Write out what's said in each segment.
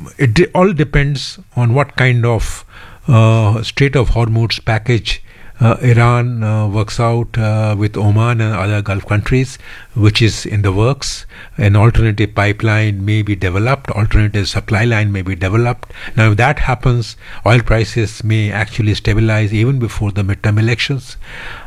it all depends on what kind of Strait of Hormuz package Iran works out with Oman and other Gulf countries, which is in the works. An alternative pipeline may be developed, alternative supply line may be developed. Now, if that happens, oil prices may actually stabilize even before the midterm elections.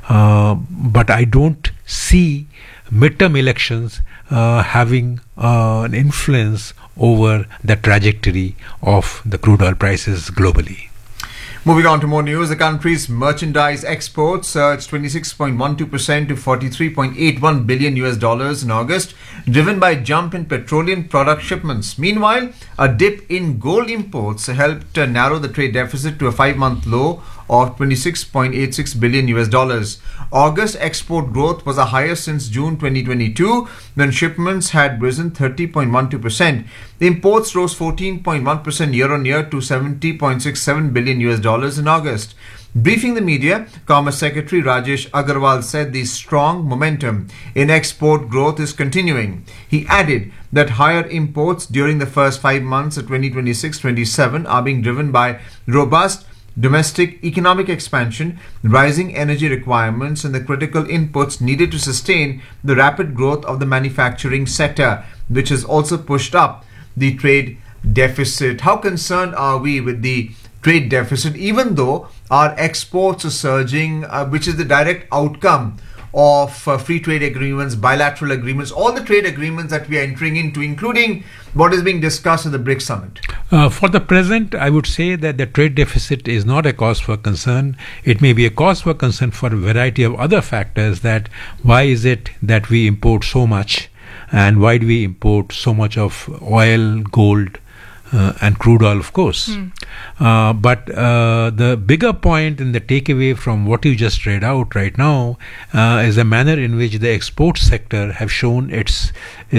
But I don't see midterm elections having an influence over the trajectory of the crude oil prices globally. Moving on to more news, the country's merchandise exports surged 26.12% to $43.81 billion in August, driven by a jump in petroleum product shipments. Meanwhile, a dip in gold imports helped narrow the trade deficit to a 5-month low of $26.86 billion. August export growth was the highest since June 2022, when shipments had risen 30.12%. Imports rose 14.1% year-on-year to $70.67 billion in August. Briefing the media, Commerce Secretary Rajesh Agarwal said the strong momentum in export growth is continuing. He added that higher imports during the first 5 months of 2026-27 are being driven by robust domestic economic expansion, rising energy requirements, and the critical inputs needed to sustain the rapid growth of the manufacturing sector, which has also pushed up the trade deficit. How concerned are we with the trade deficit, even though our exports are surging, which is the direct outcome of free trade agreements, bilateral agreements, all the trade agreements that we are entering into, including what is being discussed at the BRICS summit? For the present, I would say that the trade deficit is not a cause for concern. It may be a cause for concern for a variety of other factors, that why is it that we import so much, and why do we import so much of oil, gold, and crude oil, of course. But the bigger point and the takeaway from what you just read out right now is the manner in which the export sector have shown its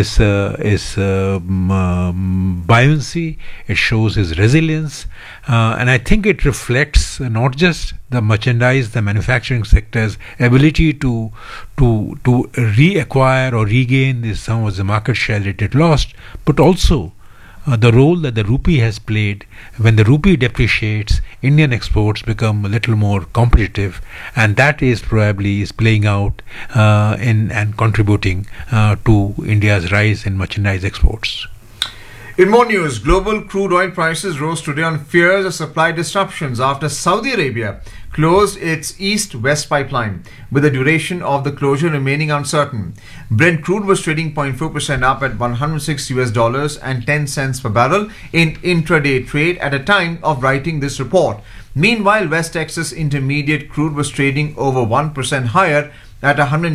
buoyancy. It shows its resilience, and I think it reflects not just the merchandise, the manufacturing sector's ability to reacquire or regain some of the market share that it lost, but also the role that the rupee has played. When the rupee depreciates, Indian exports become a little more competitive, and that is probably playing out and contributing to India's rise in merchandise exports. In more news, global crude oil prices rose today on fears of supply disruptions after Saudi Arabia closed its east-west pipeline, with the duration of the closure remaining uncertain. Brent crude was trading 0.4% up at $106.10 per barrel in intraday trade at a time of writing this report. Meanwhile, West Texas Intermediate crude was trading over 1% higher at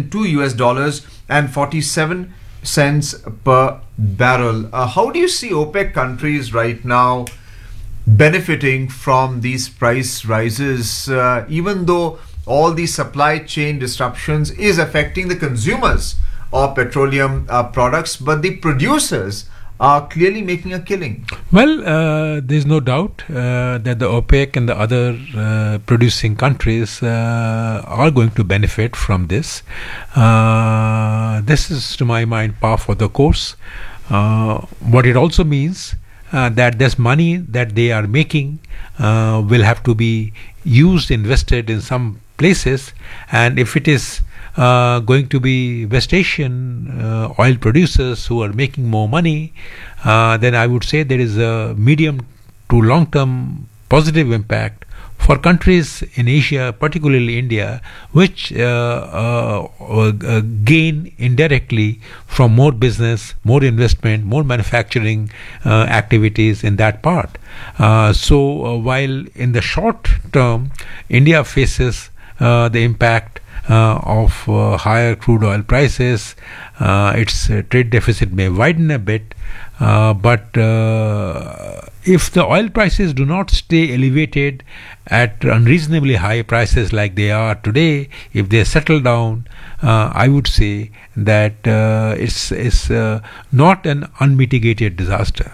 $102.47 per barrel. How do you see OPEC countries right now benefiting from these price rises, even though all these supply chain disruptions is affecting the consumers of petroleum products, but the producers are clearly making a killing? Well, there's no doubt that the OPEC and the other producing countries are going to benefit from this. This is, to my mind, par for the course. What it also means that this money that they are making will have to be used, invested in some places, and if it is going to be West Asian oil producers who are making more money, then I would say there is a medium to long-term positive impact for countries in Asia, particularly India, which gain indirectly from more business, more investment, more manufacturing activities in that part. So while in the short term India faces the impact of higher crude oil prices, its trade deficit may widen a bit, but if the oil prices do not stay elevated at unreasonably high prices like they are today, if they settle down, I would say that it's not an unmitigated disaster.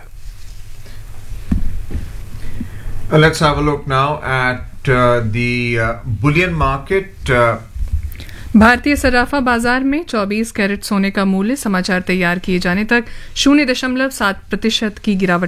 Let's have a look now at the bullion market. भारतीय सराफा बाजार में 24 carat सोने का मूल्य समाचार तैयार किए जाने तक 0.7% की गिरावट